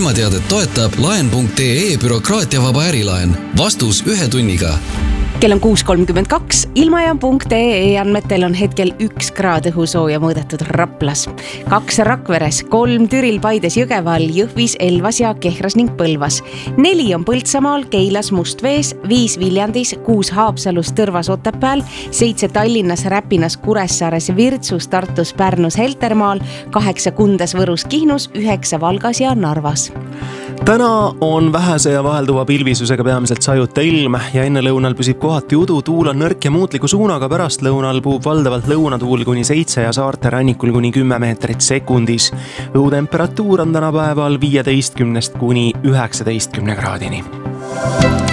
ilmateadet toetab laen.ee bürokraatiavaba ärilaen. Vastus 1 tunniga. Kell on 6.32. Ilmajaam.ee andmetel on hetkel 1 kraad õhusooja mõõdetud Raplas, 2 Rakveres, 3 Türil, Paides, Jõgeval, Jõhvis, Elvas ja Kehras ning Põlvas, 4 on Põltsamaal, Keilas, Mustvees, 5 Viljandis, 6 Haapsalus, Tõrvas, Otepääl, 7 Tallinnas, Räpinas, Kuressaares, Virtsus, Tartus, Pärnus, Heltermaal, 8 Kundas, Võrus, Kihnus, 9 Valgas ja Narvas. Täna on vähese ja vahelduva pilvisusega peamiselt sajuta ilm ja enne lõunal püsib kohati udu, tuul on nõrk ja muutliku suunaga, pärast lõunal puhub valdavalt lõunatuul kuni 7 ja saarte rannikul kuni 10 meetrit sekundis. Õhutemperatuur on tänapäeval 15 kuni 19 kraadini.